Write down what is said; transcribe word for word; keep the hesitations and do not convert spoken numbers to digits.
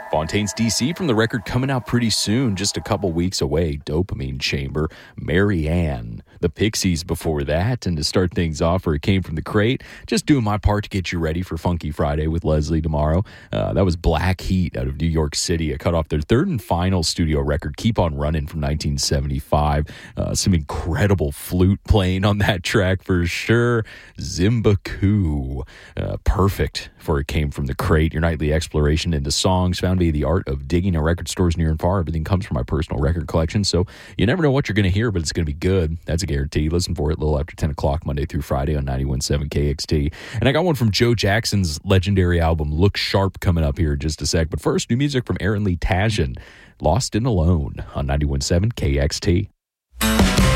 Fontaine's D C from the record coming out pretty soon, just a couple weeks away. Dopamine Chamber, Mary Ann, the Pixies before that. And to start things off, where it came from the crate, just doing my part to get you ready for Funky Friday with Leslie tomorrow. Uh, that was Black Heat out of New York City. It cut off their third and final studio record, Keep On Running, from nineteen seventy-five. Uh, some incredible flute playing on that track for sure. Zimbacoo, uh, perfect for It Came From the Crate. Your nightly exploration into songs found via the art of digging at record stores near and far. Everything comes from my personal record collection, so you never know what you're going to hear, but it's going to be good. That's a guarantee. Listen for it a little after ten o'clock Monday through Friday on ninety-one point seven K X T. And I got one from Joe Jackson's legendary album Look Sharp coming up here in just a sec. But first, new music from Aaron Lee Tasjan, Lost and Alone on ninety-one point seven K X T.